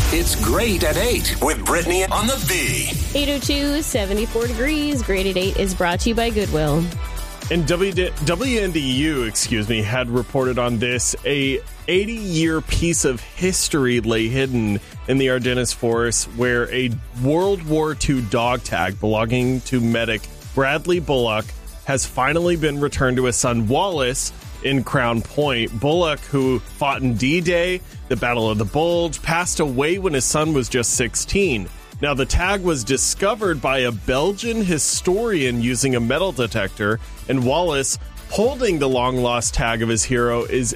It's Great at 8 with Brittany on the B. 8:02, 74 degrees. Great at 8 is brought to you by Goodwill. And WNDU, had reported on this. A 80-year piece of history lay hidden in the Ardennes Forest, where a World War II dog tag belonging to medic Bradley Bullock has finally been returned to his son Wallace in Crown Point. Bullock, who fought in D-Day, the Battle of the Bulge, passed away when his son was just 16. Now, the tag was discovered by a Belgian historian using a metal detector, and Wallace, holding the long-lost tag of his hero, it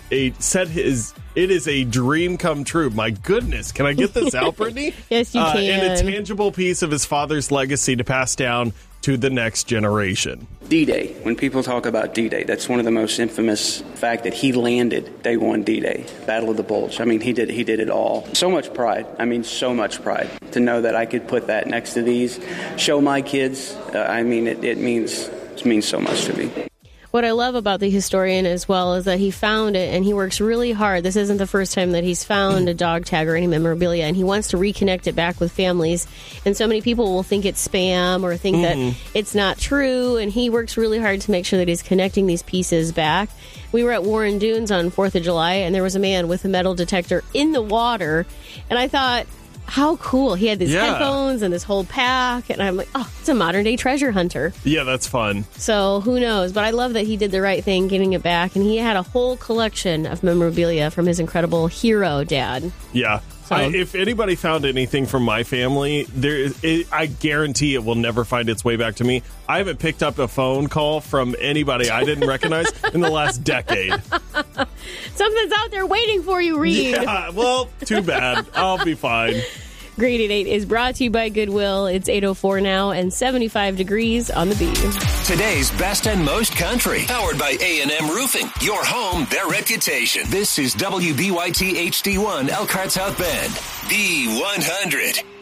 is a dream come true. My goodness, can I get this out, Brittany? Yes, you can. And a tangible piece of his father's legacy to pass down to the next generation. D-Day. When people talk about D-Day, that's one of the most infamous fact that he landed day one D-Day, Battle of the Bulge. I mean, he did it all. So much pride. So much pride to know that I could put that next to these, show my kids. It means so much to me. What I love about the historian as well is that he found it and he works really hard. This isn't the first time that he's found a dog tag or any memorabilia, and he wants to reconnect it back with families. And so many people will think it's spam or think that it's not true, and he works really hard to make sure that he's connecting these pieces back. We were at Warren Dunes on 4th of July, and there was a man with a metal detector in the water, and I thought, how cool. He had these headphones and this whole pack, and I'm like, oh, it's a modern-day treasure hunter. Yeah, that's fun. So who knows? But I love that he did the right thing getting it back, and he had a whole collection of memorabilia from his incredible hero dad. Yeah. So. If anybody found anything from my family, I guarantee it will never find its way back to me. I haven't picked up a phone call from anybody I didn't recognize in the last decade. Something's out there waiting for you, Reed. Yeah, well, too bad. I'll be fine. Great at 8 is brought to you by Goodwill. It's 8:04 now and 75 degrees on the B. Today's best and most country. Powered by A&M Roofing. Your home, their reputation. This is WBYT HD1 Elkhart South Bend. B100.